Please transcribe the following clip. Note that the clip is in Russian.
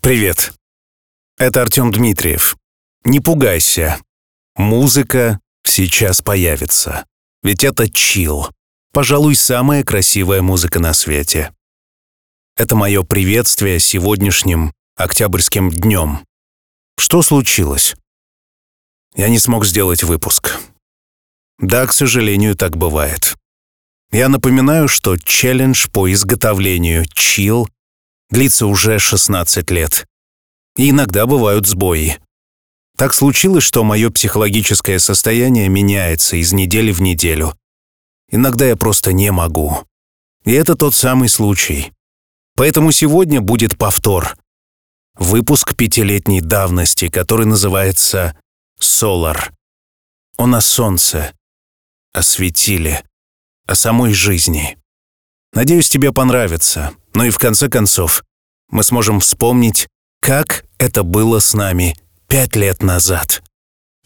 Привет. Это Артем Дмитриев. Не пугайся. Музыка сейчас появится. Ведь это чилл. Пожалуй, самая красивая музыка на свете. Это мое приветствие сегодняшним октябрьским днем. Что случилось? Я не смог сделать выпуск. Да, к сожалению, так бывает. Я напоминаю, что челлендж по изготовлению чилл длится уже 16 лет. И иногда бывают сбои. Так случилось, что мое психологическое состояние меняется из недели в неделю. Иногда я просто не могу. И это тот самый случай. Поэтому сегодня будет повтор. Выпуск 5-летней давности, который называется «Solar». Он о солнце, о светиле, о самой жизни. Надеюсь, тебе понравится. Ну и в конце концов, мы сможем вспомнить, как это было с нами 5 лет назад.